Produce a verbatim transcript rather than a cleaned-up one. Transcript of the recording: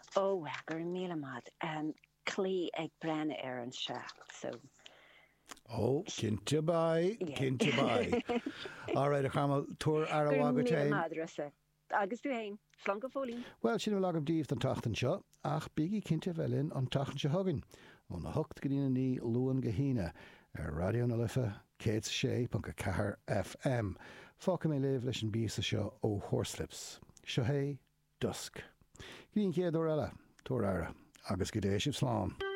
Ó gur míle mad um, clí ag brenne ar an se, so... Ó, cinnte bai, cinnte bai. Áráid a chamal túr ar a wagad Gur tein. míle mad rasa. Agus tú hain, slán go fólín. Well, sin bh lagam díomh an tachtan seo, ach bígí cinnte bhelinn an tachtan se hagan. Ó na hocht go dtína ní luan go híine ar radio na lifa cé sé punca cahar F M. Fáca mé léh leis an bísa seo ó Horslips. Seo hé, dusk. Grín céad ó eile, túr ara, agus go déisib slán.